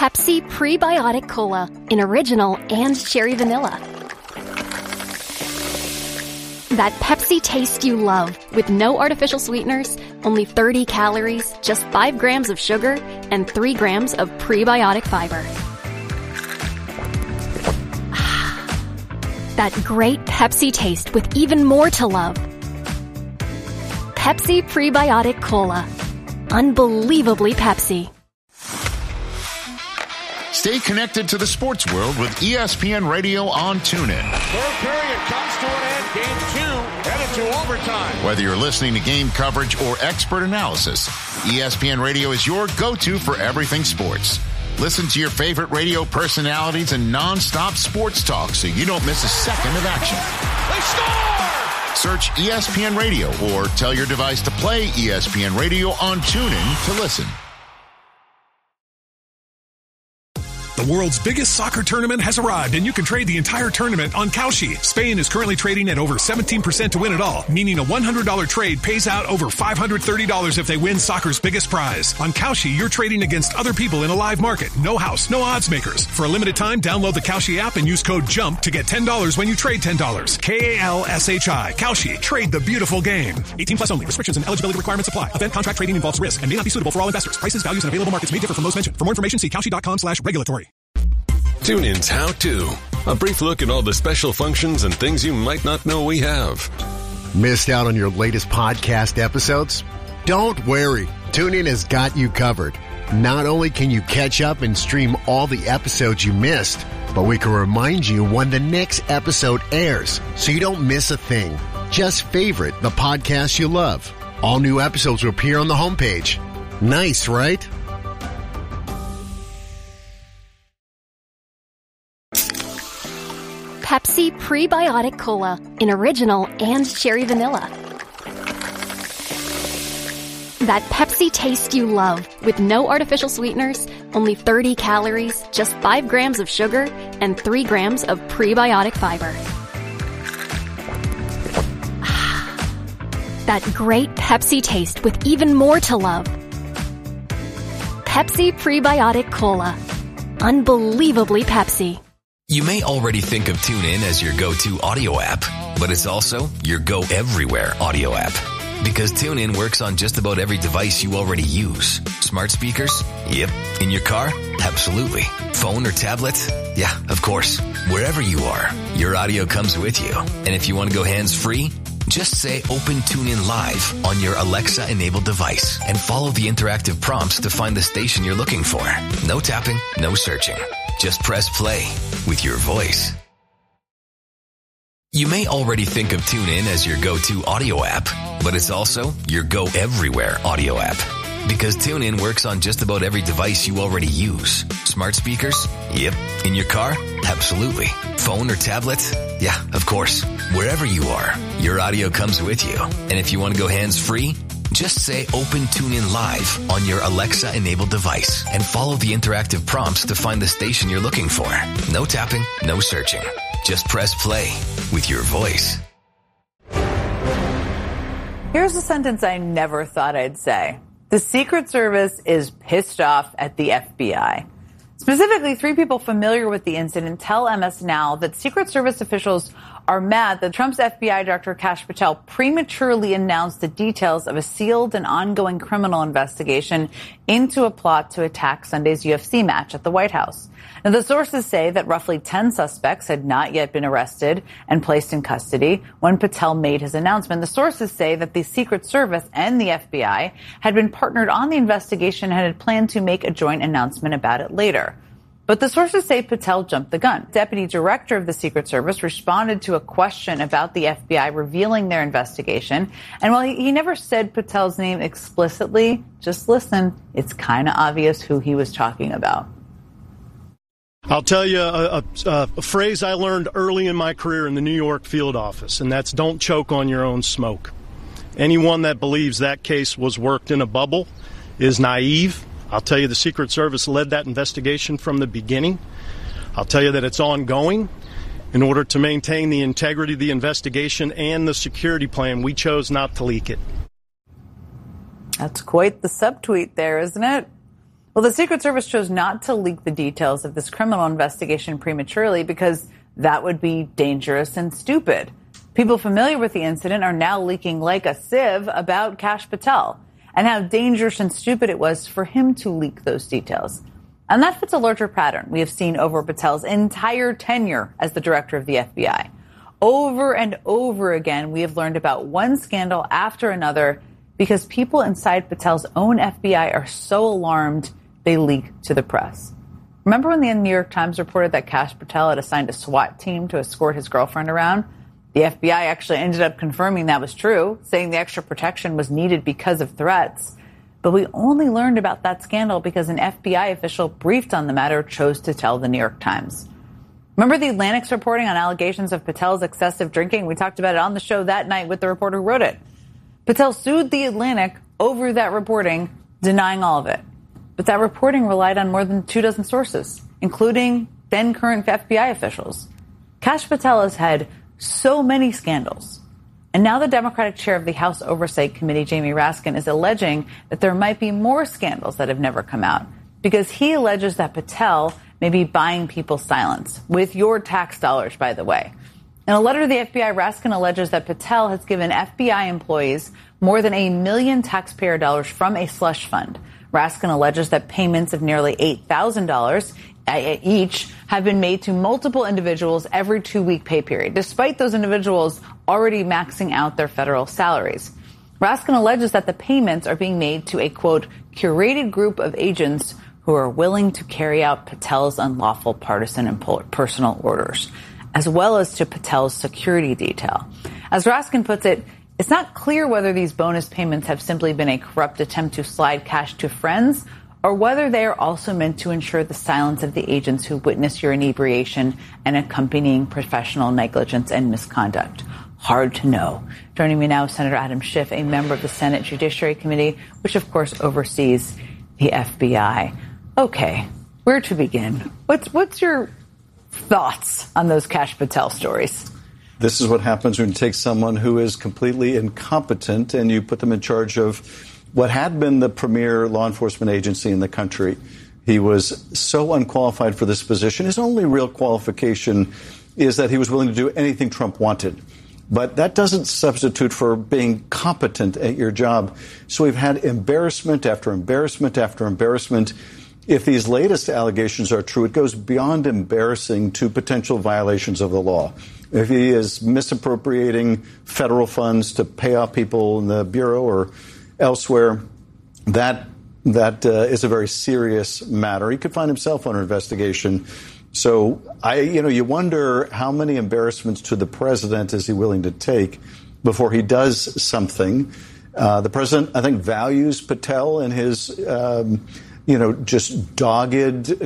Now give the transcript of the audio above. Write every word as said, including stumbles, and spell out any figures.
Pepsi Prebiotic Cola in original and cherry vanilla. That Pepsi taste you love with no artificial sweeteners, only thirty calories, just five grams of sugar, and three grams of prebiotic fiber. That great Pepsi taste with even more to love. Pepsi Prebiotic Cola. Unbelievably Pepsi. Stay connected to the sports world with E S P N Radio on TuneIn. Third period comes to an end. Game two headed to overtime. Whether you're listening to game coverage or expert analysis, E S P N Radio is your go-to for everything sports. Listen to your favorite radio personalities and non-stop sports talk so you don't miss a second of action. They score! Search E S P N Radio or tell your device to play E S P N Radio on TuneIn to listen. The world's biggest soccer tournament has arrived, and you can trade the entire tournament on Kalshi. Spain is currently trading at over seventeen percent to win it all, meaning a one hundred dollars trade pays out over five hundred thirty dollars if they win soccer's biggest prize. On Kalshi, you're trading against other people in a live market. No house, no odds makers. For a limited time, download the Kalshi app and use code JUMP to get ten dollars when you trade ten dollars. K A L S H I. Kalshi. Trade the beautiful game. eighteen plus only. Restrictions and eligibility requirements apply. Event contract trading involves risk and may not be suitable for all investors. Prices, values, and available markets may differ from those mentioned. For more information, see Kalshi.com slash regulatory. TuneIn's How To. A brief look at all the special functions and things you might not know we have. Missed out on your latest podcast episodes? Don't worry. TuneIn has got you covered. Not only can you catch up and stream all the episodes you missed, but we can remind you when the next episode airs so you don't miss a thing. Just favorite the podcast you love. All new episodes will appear on the homepage. Nice, right? Pepsi Prebiotic Cola in original and cherry vanilla. That Pepsi taste you love with no artificial sweeteners, only thirty calories, just five grams of sugar, and three grams of prebiotic fiber. That great Pepsi taste with even more to love. Pepsi Prebiotic Cola. Unbelievably Pepsi. You may already think of TuneIn as your go-to audio app, but it's also your go-everywhere audio app. Because TuneIn works on just about every device you already use. Smart speakers? Yep. In your car? Absolutely. Phone or tablet? Yeah, of course. Wherever you are, your audio comes with you. And if you want to go hands-free, just say Open TuneIn Live on your Alexa-enabled device and follow the interactive prompts to find the station you're looking for. No tapping, no searching. Just press play with your voice. You may already think of TuneIn as your go-to audio app, but it's also your go-everywhere audio app. Because TuneIn works on just about every device you already use. Smart speakers? Yep. In your car? Absolutely. Phone or tablet? Yeah, of course. Wherever you are, your audio comes with you. And if you want to go hands-free, just say Open TuneIn Live on your Alexa-enabled device and follow the interactive prompts to find the station you're looking for. No tapping, no searching. Just press play with your voice. Here's a sentence I never thought I'd say. The Secret Service is pissed off at the F B I. Specifically, three people familiar with the incident tell M S Now that Secret Service officials are mad that Trump's F B I Director Kash Patel prematurely announced the details of a sealed and ongoing criminal investigation into a plot to attack Sunday's U F C match at the White House. Now, the sources say that roughly ten suspects had not yet been arrested and placed in custody when Patel made his announcement. The sources say that the Secret Service and the F B I had been partnered on the investigation and had planned to make a joint announcement about it later. But the sources say Patel jumped the gun. Deputy Director of the Secret Service responded to a question about the F B I revealing their investigation. And while he, he never said Patel's name explicitly, just listen, it's kind of obvious who he was talking about. I'll tell you a, a, a phrase I learned early in my career in the New York field office, and that's don't choke on your own smoke. Anyone that believes that case was worked in a bubble is naive. I'll tell you the Secret Service led that investigation from the beginning. I'll tell you that it's ongoing. In order to maintain the integrity of the investigation and the security plan, we chose not to leak it. That's quite the subtweet there, isn't it? Well, the Secret Service chose not to leak the details of this criminal investigation prematurely because that would be dangerous and stupid. People familiar with the incident are now leaking like a sieve about Kash Patel and how dangerous and stupid it was for him to leak those details. And that fits a larger pattern we have seen over Patel's entire tenure as the director of the F B I. Over and over again, we have learned about one scandal after another because people inside Patel's own F B I are so alarmed they leak to the press. Remember when the New York Times reported that Kash Patel had assigned a SWAT team to escort his girlfriend around? The F B I actually ended up confirming that was true, saying the extra protection was needed because of threats. But we only learned about that scandal because an F B I official briefed on the matter chose to tell the New York Times. Remember the Atlantic's reporting on allegations of Patel's excessive drinking? We talked about it on the show that night with the reporter who wrote it. Patel sued the Atlantic over that reporting, denying all of it. But that reporting relied on more than two dozen sources, including then current F B I officials. Kash Patel has had so many scandals. And now the Democratic chair of the House Oversight Committee, Jamie Raskin, is alleging that there might be more scandals that have never come out because he alleges that Patel may be buying people's silence, with your tax dollars, by the way. In a letter to the F B I, Raskin alleges that Patel has given F B I employees more than a million taxpayer dollars from a slush fund. Raskin alleges that payments of nearly eight thousand dollars each have been made to multiple individuals every two-week pay period, despite those individuals already maxing out their federal salaries. Raskin alleges that the payments are being made to a, quote, curated group of agents who are willing to carry out Patel's unlawful partisan and personal orders, as well as to Patel's security detail. As Raskin puts it, it's not clear whether these bonus payments have simply been a corrupt attempt to slide cash to friends or whether they are also meant to ensure the silence of the agents who witness your inebriation and accompanying professional negligence and misconduct. Hard to know. Joining me now is Senator Adam Schiff, a member of the Senate Judiciary Committee, which of course oversees the F B I. Okay, where to begin? What's what's your thoughts on those Kash Patel stories? This is what happens when you take someone who is completely incompetent and you put them in charge of what had been the premier law enforcement agency in the country. He was so unqualified for this position. His only real qualification is that he was willing to do anything Trump wanted. But that doesn't substitute for being competent at your job. So we've had embarrassment after embarrassment after embarrassment. If these latest allegations are true, it goes beyond embarrassing to potential violations of the law. If he is misappropriating federal funds to pay off people in the Bureau or elsewhere, that that uh, is a very serious matter. He could find himself under investigation. So, I, you know, you wonder how many embarrassments to the president is he willing to take before he does something. Uh, the president, I think, values Patel and his, um, you know, just dogged